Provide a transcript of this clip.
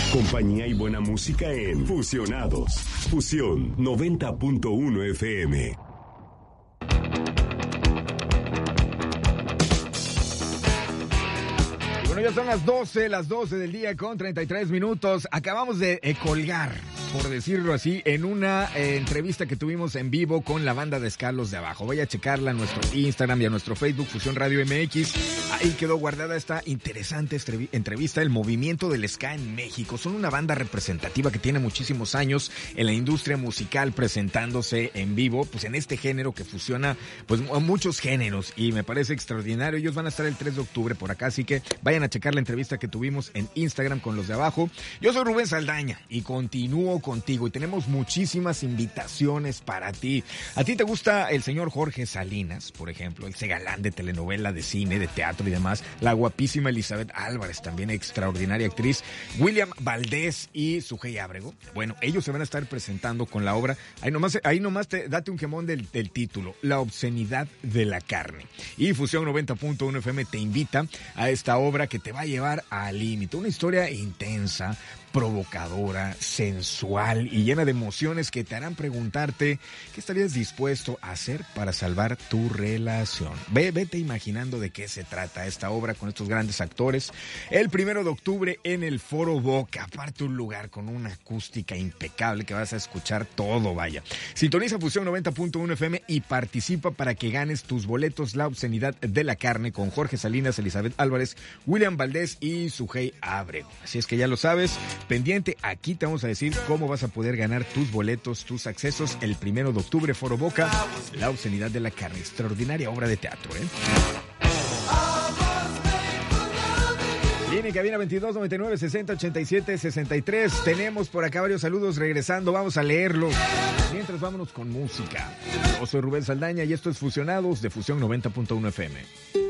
Compañía y buena música en Fusionados. Fusión 90.1 FM. Bueno, ya son las 12 del día con 33 minutos. Acabamos de colgar, por decirlo así, en una entrevista que tuvimos en vivo con la banda de ska Los de Abajo. Vaya a checarla en nuestro Instagram y a nuestro Facebook, Fusión Radio MX. Ahí quedó guardada esta interesante entrevista, el movimiento del ska en México. Son una banda representativa que tiene muchísimos años en la industria musical presentándose en vivo, pues en este género que fusiona pues muchos géneros y me parece extraordinario. Ellos van a estar el 3 de octubre por acá, así que vayan a checar la entrevista que tuvimos en Instagram con Los de Abajo. Yo soy Rubén Saldaña y continúo contigo y tenemos muchísimas invitaciones para ti. ¿A ti te gusta el señor Jorge Salinas, por ejemplo, ese galán de telenovela, de cine, de teatro y demás? La guapísima Elizabeth Álvarez, también extraordinaria actriz. William Valdés y Sujei Ábrego. Bueno, ellos se van a estar presentando con la obra. Ahí nomás date un quemón del título, La obscenidad de la carne. Y Fusión 90.1 FM te invita a esta obra que te va a llevar al límite. Una historia intensa, provocadora, sensual y llena de emociones que te harán preguntarte qué estarías dispuesto a hacer para salvar tu relación. Vete imaginando de qué se trata esta obra con estos grandes actores. El 1 de octubre en el Foro Boca, aparte un lugar con una acústica impecable que vas a escuchar todo, vaya. Sintoniza Fusión 90.1 FM y participa para que ganes tus boletos La obscenidad de la carne con Jorge Salinas, Elizabeth Álvarez, William Valdés y Sujei Ábrego. Así es que ya lo sabes. Pendiente, aquí te vamos a decir cómo vas a poder ganar tus boletos, tus accesos el 1 de octubre, Foro Boca, La obscenidad de la carne, extraordinaria obra de teatro, Viene cabina 22 99 60 87 63. Tenemos por acá varios saludos regresando, vamos a leerlos. Mientras vámonos con música. Yo soy Rubén Saldaña y esto es Fusionados de Fusión 90.1 FM.